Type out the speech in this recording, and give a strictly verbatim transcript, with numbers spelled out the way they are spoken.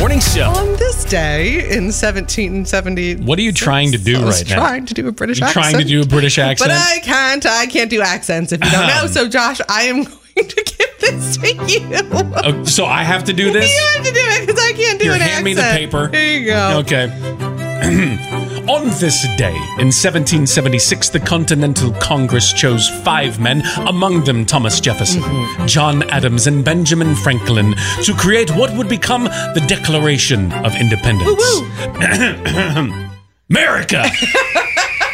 Morning Show. On this day in seventeen seventy, What are you trying to do I was right now? trying to do a British You're accent. trying to do a British accent? But I can't. I can't do accents if you don't know. So, Josh, I am going to give this to you. Oh, so I have to do this? You have to do it because I can't do Here, an hand accent. me the paper. Here you go. Okay. On this day, in seventeen seventy-six, the Continental Congress chose five men, among them Thomas Jefferson, mm-hmm. John Adams, and Benjamin Franklin, to create what would become the Declaration of Independence. Woo-woo. America!